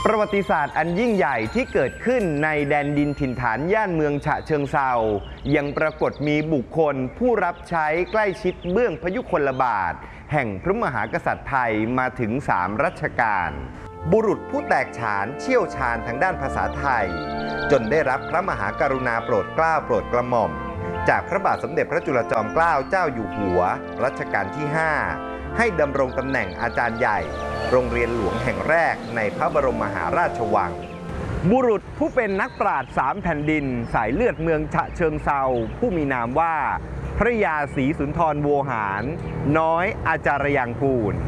ประวัติศาสตร์อันยิ่งใหญ่ที่เกิดขึ้นในแดนดินถิ่นฐานย่านเมืองฉะเชิงเทรายังปรากฏมีบุคคลผู้รับใช้ใกล้ชิดเบื้องพยุคลบาทแห่งพระมหากษัตริย์ไทยมาถึง3 รัชกาลบุรุษผู้แตกฉานเชี่ยวชาญทางด้านภาษาไทยจนได้รับพระมหากรุณาโปรดเกล้าโปรดกระหม่อมจากพระบาทสมเด็จพระจุลจอมเกล้าเจ้าอยู่หัวรัชกาลที่ 5ให้ดำรงตำแหน่งอาจารย์ใหญ่โรงเรียนหลวงแห่งแรกในพระบรมมหาราชวังบุรุษผู้เป็นนักปราชญ์3 แผ่นดินสายเลือดเมืองฉะเชิงเทราผู้มีนามว่าพระยาศรีสุนทรโวหารน้อยอาจารยางกูล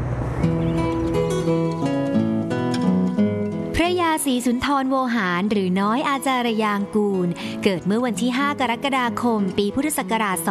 พระยาศรีสุนทรโวหารหรือน้อยอาจารยางกูลเกิดเมื่อวันที่ 5 กรกฎาคม ปีพุทธศักราช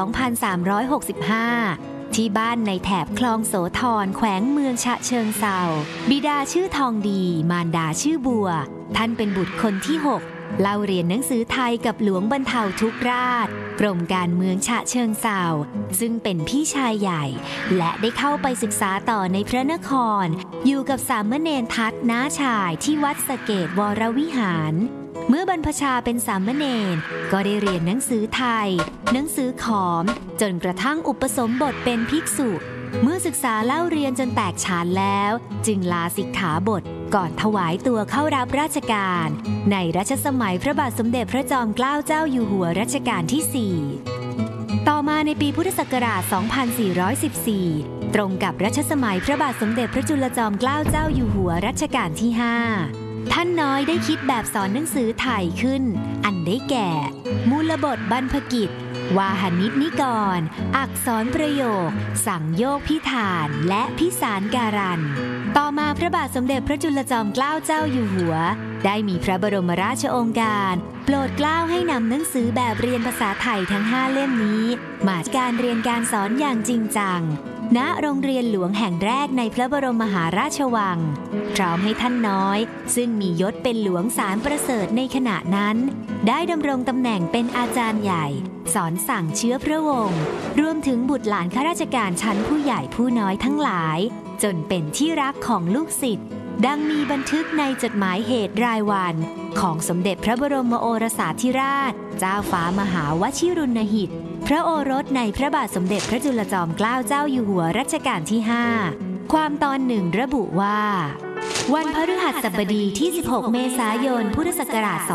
2365 ที่บ้านในแถบคลองโสธรแขวงเมืองฉะเชิงเทราบิดาชื่อทองดีมารดาชื่อบัวท่านเป็นบุตรคนที่ 6เล่าเรียนหนังสือไทยกับหลวงบรรเทาทุกราชกรมการเมืองฉะเชิงเทราซึ่งเป็นพี่ชายใหญ่และได้เข้าไปศึกษาต่อในพระนครอยู่กับสามเณรทัตน้าชายที่วัดสะเกษวรวิหารเมื่อบรรพชาเป็นสามเณรก็ได้เรียนหนังสือไทยหนังสือขอมจนกระทั่งอุปสมบทเป็นภิกษุเมื่อศึกษาเล่าเรียนจนแตกฉานแล้วจึงลาสิกขาบทก่อนถวายตัวเข้ารับราชการในรัชสมัยพระบาทสมเด็จพระจอมเกล้าเจ้าอยู่หัวรัชกาลที่ 4ต่อมาในปีพุทธศักราช 2414 ตรงกับรัชสมัยพระบาทสมเด็จพระจุลจอมเกล้าเจ้าอยู่หัวรัชกาลที่ 5ท่านน้อยได้คิดแบบสอนหนังสือไทยขึ้นอันได้แก่มูลบทบรรพกิจวาหนิชนิกรอักษรประโยคสังโยกพิธานและพิสารการันต่อมาพระบาทสมเด็จพระจุลจอมเกล้าเจ้าอยู่หัวได้มีพระบรมราชโองการโปรดเกล้าให้นำหนังสือแบบเรียนภาษาไทยทั้ง5 เล่มนี้มาการเรียนการสอนอย่างจริงจังณโรงเรียนหลวงแห่งแรกในพระบรมมหาราชวังพร้อมให้ท่านน้อยซึ่งมียศเป็นหลวงสารประเสริฐในขณะนั้นได้ดำรงตำแหน่งเป็นอาจารย์ใหญ่สอนสั่งเชื้อพระวงศ์รวมถึงบุตรหลานข้าราชการชั้นผู้ใหญ่ผู้น้อยทั้งหลายจนเป็นที่รักของลูกศิษย์ดังมีบันทึกในจดหมายเหตุรายวันของสมเด็จพระบรมโอรสาธิราชเจ้าฟ้ามหาวชิรุณหิตพระโอรสในพระบาทสมเด็จพระจุลจอมเกล้าเจ้าอยู่หัวรัชกาลที่ 5ความตอนหนึ่งระบุว่าวันพฤหัสบดีที่ 16 เมษายน พุทธศักราช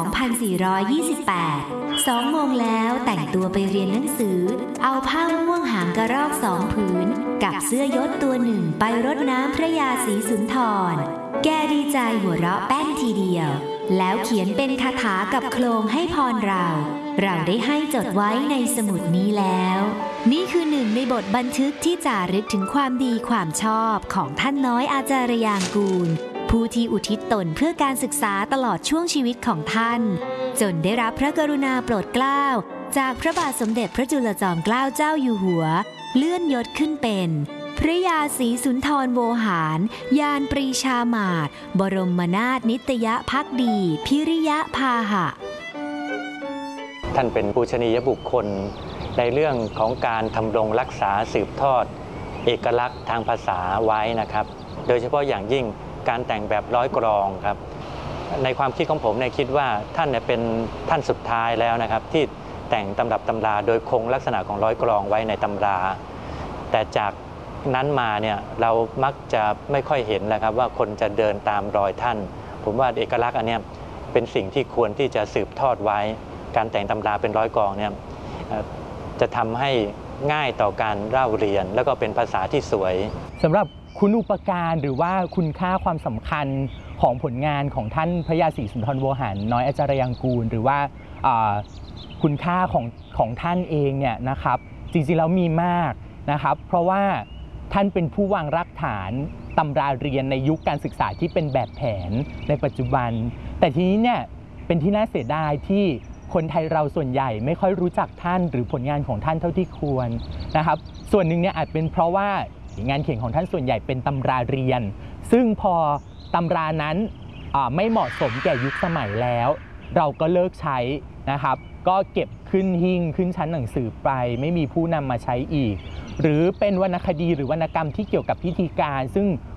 2428 2 โมงแล้วแต่งตัวไปเรียนหนังสือเอาผ้าม่วงหางกระรอก2 ผืนกับเสื้อยศตัวหนึ่งไปรดน้ำพระยาศรีสุนทรแกดีใจหัวเราะแป้นทีเดียวแล้วเขียนเป็นคาถากับโคลงให้พรเราได้ให้จดไว้ในสมุดนี้แล้วนี่คือหนึ่งในบทบันทึกที่จารึกถึงความดีความชอบของท่านน้อยอาจารยางกูลผู้ที่อุทิศตนเพื่อการศึกษาตลอดช่วงชีวิตของท่านจนได้รับพระกรุณาโปรดเกล้าจากพระบาทสมเด็จพระจุลจอมเกล้าเจ้าอยู่หัวเลื่อนยศขึ้นเป็นพระยาศรีสุนทรโวหารยานปรีชามาศบรมนาถนิตยภักดีพิริยพาหะท่านเป็นปูชนียบุคคลในเรื่องของการทำรงรักษาสืบทอดเอกลักษณ์ทางภาษาไว้นะครับโดยเฉพาะอย่างยิ่งการแต่งแบบร้อยกลองครับในความคิดของผมคิดว่าท่านเป็นท่านสุดท้ายแล้วนะครับที่แต่งตำรับตำราโดยคงลักษณะของร้อยกลองไว้ในตำราแต่จากนั้นมาเรามักจะไม่ค่อยเห็นแล้วครับว่าคนจะเดินตามรอยท่านผมว่าเอกลักษณ์อันนี้เป็นสิ่งที่ควรที่จะสืบทอดไว้การแต่งตำราเป็นร้อยกลองจะทำให้ง่ายต่อการเล่าเรียนแล้วก็เป็นภาษาที่สวยสำหรับคุณูปการหรือว่าคุณค่าความสำคัญของผลงานของท่านพระยาศรีสุนทรโวหารน้อยอาจารยางกูลหรือว่าคุณค่าของท่านเองนะครับจริงๆแล้วมีมากนะครับเพราะว่าท่านเป็นผู้วางรากฐานตำราเรียนในยุคการศึกษาที่เป็นแบบแผนในปัจจุบันแต่ทีนี้เป็นที่น่าเสียดายที่คนไทยเราส่วนใหญ่ไม่ค่อยรู้จักท่านหรือผลงานของท่านเท่าที่ควรนะครับส่วนหนึ่งอาจเป็นเพราะว่างานเขียนของท่านส่วนใหญ่เป็นตำราเรียนซึ่งพอตำรานั้นไม่เหมาะสมแก่ยุคสมัยแล้วเราก็เลิกใช้นะครับก็เก็บขึ้นหิ้งขึ้นชั้นหนังสือไปไม่มีผู้นำมาใช้อีกหรือเป็นวรรณคดีหรือวรรณกรรมที่เกี่ยวกับพิธีการซึ่ง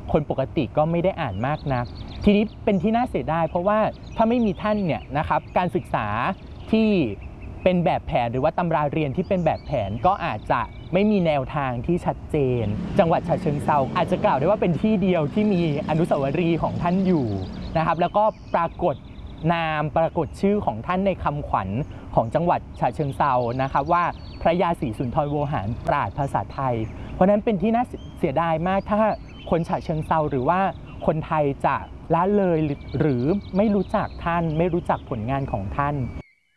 คนปกติก็ไม่ได้อ่านมากนักทีนี้เป็นที่น่าเสียดายเพราะว่าถ้าไม่มีท่านเนี่ยนะครับการศึกษาที่เป็นแบบแผนหรือว่าตำราเรียนที่เป็นแบบแผนก็อาจจะไม่มีแนวทางที่ชัดเจนจังหวัดฉะเชิงเทราอาจจะกล่าวได้ว่าเป็นที่เดียวที่มีอนุสาวรีย์ของท่านอยู่นะครับแล้วก็ปรากฏนามปรากฏชื่อของท่านในคำขวัญของจังหวัดฉะเชิงเทรานะครับว่าพระยาศรีสุนทรโวหารปราชญ์ภาษาไทยเพราะนั้นเป็นที่น่าเสียดายมากถ้าคนฉะเชิงเทราหรือว่าคนไทยจะละเลยหรือไม่รู้จักท่านไม่รู้จักผลงานของท่าน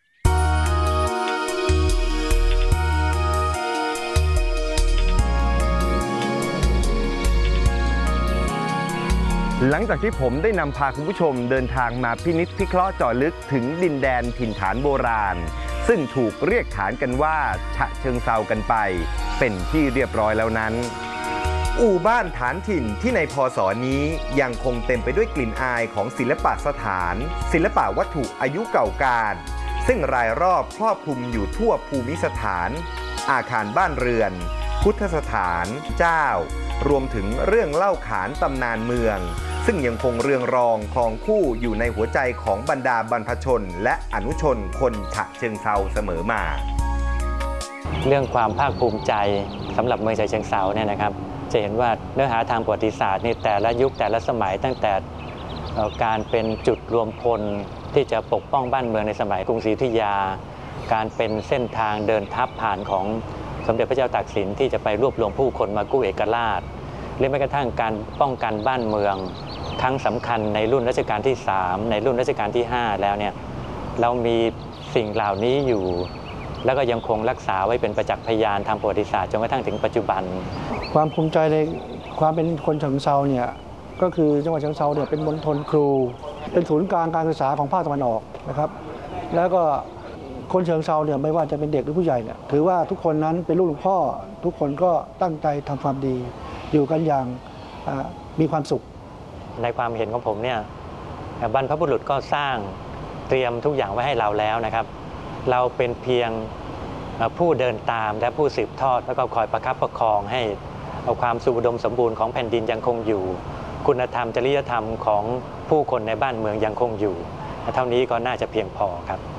หลังจากที่ผมได้นำพาคุณผู้ชมเดินทางมาพินิจพิเคราะห์เจาะลึกถึงดินแดนถิ่นฐานโบราณซึ่งถูกเรียกขานกันว่าฉะเชิงเทรากันไปเป็นที่เรียบร้อยแล้วนั้นอู่บ้านฐานถิ่นที่ในพ.ศ.นี้ยังคงเต็มไปด้วยกลิ่นอายของศิลปะสถานศิลปะวัตถุอายุเก่าการซึ่งรายรอบครอบคลุมอยู่ทั่วภูมิสถานอาคารบ้านเรือนพุทธสถานเจ้ารวมถึงเรื่องเล่าขานตำนานเมืองซึ่งยังคงเรืองรองครองคู่อยู่ในหัวใจของบรรดาบรรพชนและอนุชนคนฉะเชิงเทราเสมอมาเรื่องความภาคภูมิใจสำหรับเมืองฉะเชิงเทราเนี่ยนะครับจะเห็นว่าเนื้อหาทางประวัติศาสตร์นี่แต่ละยุคแต่ละสมัยตั้งแต่การเป็นจุดรวมพลที่จะปกป้องบ้านเมืองในสมัยกรุงศรีอยุธยาการเป็นเส้นทางเดินทัพผ่านของสมเด็จพระเจ้าตากสินที่จะไปรวบรวมผู้คนมากู้เอกราชหรือแม้กระทั่งการป้องกันบ้านเมืองครั้งสำคัญในรุ่นรัชกาลที่3ในรุ่นรัชกาลที่5แล้วเนี่ยเรามีสิ่งเหล่านี้อยู่แล้วก็ยังคงรักษาไว้เป็นประจักษ์พยานทางประวัติศาสตร์จนกระทั่งถึงปัจจุบันความภูมิใจในความเป็นคนฉะเชิงเทราเนี่ยก็คือจังหวัดฉะเชิงเทราเนี่ยเป็นมณฑลครูเป็นศูนย์กลางการศึกษาของภาคตะวันออกนะครับแล้วก็คนฉะเชิงเทราเนี่ยไม่ว่าจะเป็นเด็กหรือผู้ใหญ่เนี่ยถือว่าทุกคนนั้นเป็นลูกหลวงพ่อทุกคนก็ตั้งใจทำความดีอยู่กันอย่างมีความสุขในความเห็นของผมเนี่ยบรรพบุรุษก็สร้างเตรียมทุกอย่างไว้ให้เราแล้วนะครับเราเป็นเพียงผู้เดินตามและผู้สืบทอดแล้วก็คอยประคับประคองให้เอาความสุขอุดมสมบูรณ์ของแผ่นดินยังคงอยู่คุณธรรมจริยธรรมของผู้คนในบ้านเมืองยังคงอยู่เท่านี้ก็น่าจะเพียงพอครับ